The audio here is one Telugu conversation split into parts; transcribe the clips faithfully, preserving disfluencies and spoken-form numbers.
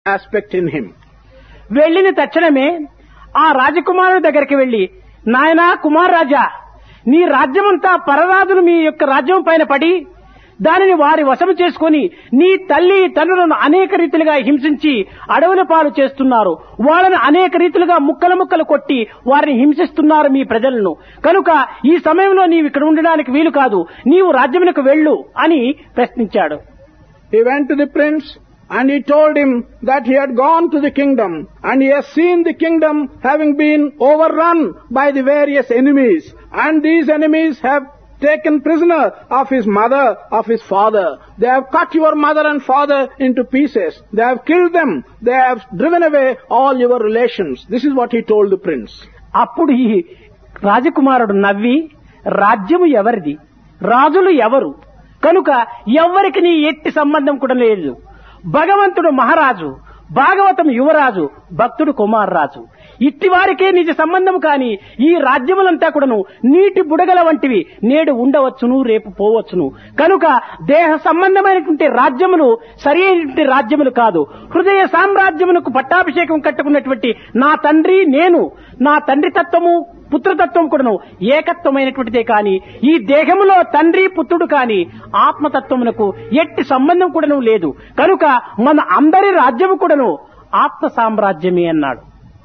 aspect in him. వెళ్ళిన తక్షణమే ఆ రాజకుమారుడి దగ్గరికి వెళ్లి, నాయనా కుమార్ రాజా, నీ రాజ్యమంతా పరరాజులు మీ యొక్క రాజ్యం పైన పడి దానిని వారి వశము చేసుకుని నీ తల్లి తండ్రులను అనేక రీతిలుగా హింసించి అడవుల పాలు చేస్తున్నారు. వాళ్ళని అనేక రీతిలుగా ముక్కలు ముక్కలు కొట్టి వారిని హింసిస్తున్నారు మీ ప్రజలను. కనుక ఈ సమయంలో నీవు ఇక్కడ ఉండడానికి వీలు కాదు, నీవు రాజ్యమునకు వెళ్ళు అని ప్రశ్నించాడు. He went to the prince and he told him that he had gone to the kingdom and he has seen the kingdom having been overrun by the various enemies, and these enemies have taken prisoner of his mother, of his father. They have cut your mother and father into pieces. They have killed them. They have driven away all your relations. This is what he told the prince. అప్పుడు ఈ రాజకుమారుడు నవ్వి, రాజ్యము ఎవరిది, రాజులు ఎవరు, కనుక ఎవ్వరికి నీ ఎట్టి సంబంధం కూడా లేదు. భగవంతుడు మహారాజు, భాగవతం యువరాజు, భక్తుడు కుమారరాజు. ఇట్టి వారికే నిజ సంబంధం కాని ఈ రాజ్యములంతా కూడాను నీటి బుడగల వంటివి, నేడు ఉండవచ్చును రేపు పోవచ్చును. కనుక దేహ సంబంధమైనటువంటి రాజ్యములు సరి అయినటువంటి రాజ్యములు కాదు. హృదయ సామ్రాజ్యమునకు పట్టాభిషేకం కట్టుకున్నటువంటి నా తండ్రి నేను, నా తండ్రి తత్వము పుత్రతత్వం కూడాను ఏకత్వమైనటువంటిదే కాని ఈ దేహములో తండ్రి పుత్రుడు కాని ఆత్మతత్వమునకు ఎట్టి సంబంధం కూడాను లేదు. కనుక మన అందరి రాజ్యము కూడాను ఆత్మ సామ్రాజ్యమే అన్నాడు.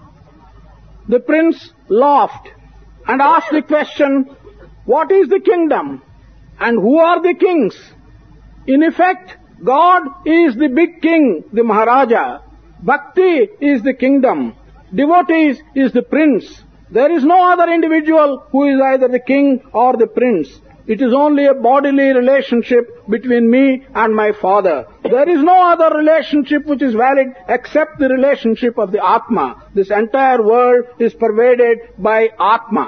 The prince laughed and asked the question, what is the kingdom and who are the kings? In effect, God is the big king, the Maharaja. Bhakti is the kingdom. Devotees is the prince. There is no other individual who is either the king or the prince. It is only a bodily relationship between me and my father. There is no other relationship which is valid except the relationship of the Atma. This entire world is pervaded by Atma.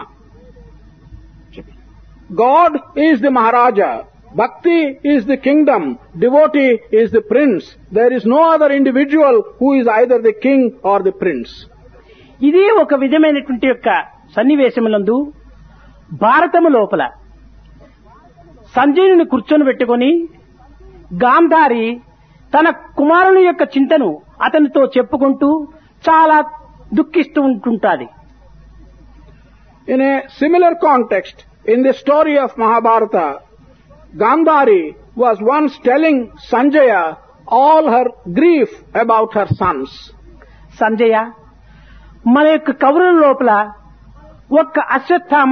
God is the Maharaja. Bhakti is the kingdom. Devotee is the prince. There is no other individual who is either the king or the prince. ఇదే ఒక విధమైనటువంటి యొక్క సన్నివేశములందు భారతము లోపల సంజయుని కూర్చొని పెట్టుకొని గాంధారి తన కుమారుని యొక్క చింతను అతనితో చెప్పుకుంటూ చాలా దుఃఖిస్తూ ఉంటుంటాది. In a similar context, in the story of Mahabharata, Gandhari was once telling Sanjaya all her grief about her sons. Sanjaya, మన యొక్క కౌరవుల లోపల ఒక్క అశ్వత్థామ,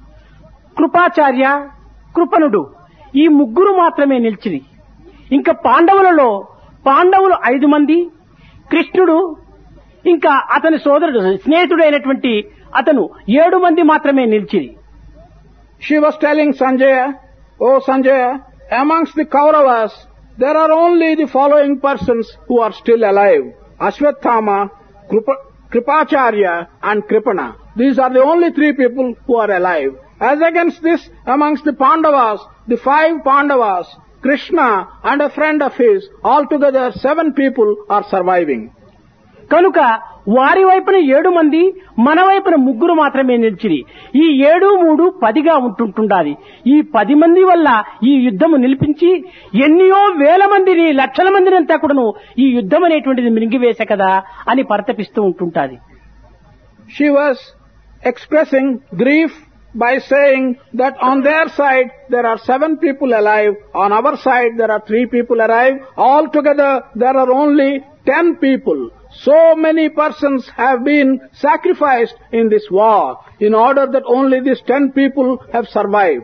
కృపాచార్య, కృపణుడు ఈ ముగ్గురు మాత్రమే నిలిచింది. ఇంకా పాండవులలో పాండవులు ఐదు మంది, కృష్ణుడు ఇంకా అతని సోదరుడు స్నేహితుడైనటువంటి అతను ఏడు మంది మాత్రమే నిలిచింది. She was telling Sanjaya, oh Sanjaya, amongst the Kauravas there are only the following persons who are still alive: Ashwathama, Krupa, Kripacharya and Kripana. These are the only three people who are alive. As against this, amongst the Pandavas, the five Pandavas, Krishna and a friend of his, altogether seven people are surviving. కనుక వారి వైపున ఏడు మంది, మన వైపున ముగ్గురు మాత్రమే నిలిచిరి. ఈ ఏడు మూడు పదిగా ఉంటుంటుండాలి. ఈ పది మంది వల్ల ఈ యుద్ధము నిలిపించి ఎన్నో వేల మందిని, లక్షల మందిని అంతా కూడాను ఈ యుద్ధం అనేటువంటిది మింగివేసే కదా అని పరితపిస్తూ ఉంటుంటాది. She was expressing grief by saying that on their side there are seven people alive, on our side there are three people alive, altogether there are only ten people. So many persons have been sacrificed in this war in order that only these ten people have survived.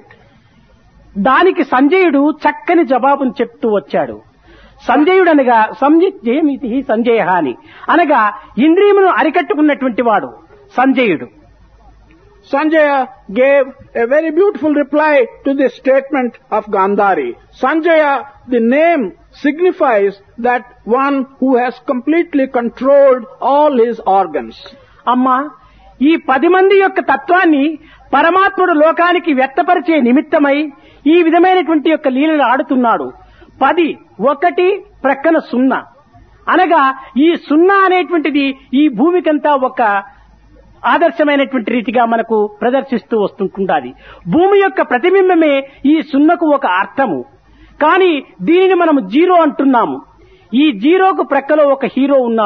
దానికి సంజయుడు చక్కని జవాబును చెప్తూ వచ్చాడు. సంజయుడు అనగా సంజయమితి సంజయ అని అనగా ఇంద్రియమును అరికట్టుకున్నటువంటి వాడు సంజయుడు. Sanjaya gave a very beautiful reply to this statement of Gandhari. Sanjaya, the name signifies that one who has completely controlled all his organs. అమ్మా, ఈ పది మంది యొక్క తత్వాన్ని పరమాత్ముడు లోకానికి వ్యక్తపరిచే నిమిత్తమై ఈ విధమైనటువంటి యొక్క లీలలు ఆడుతున్నాడు. పది ఒకటి ప్రక్కన సున్నా అనగా ఈ సున్నా అనేటువంటిది ఈ భూమికంతా ఒక ఆదర్శమైనటువంటి రీతిగా మనకు ప్రదర్శిస్తూ వస్తుంటుంది. భూమి యొక్క ప్రతిబింబమే ఈ సున్నకు ఒక అర్థము. కానీ దీనిని మనం జీరో అంటున్నాము. ఈ జీరోకు ప్రక్కలో ఒక హీరో ఉన్నాడు.